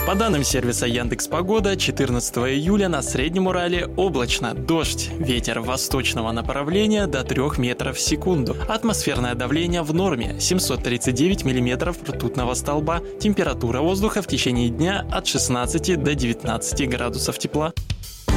По данным сервиса Яндекс.Погода, 14 июля на Среднем Урале облачно, дождь, ветер восточного направления до 3 метров в секунду. Атмосферное давление в норме 739 миллиметров ртутного столба. Температура воздуха в течение дня от 16 до 19 градусов тепла.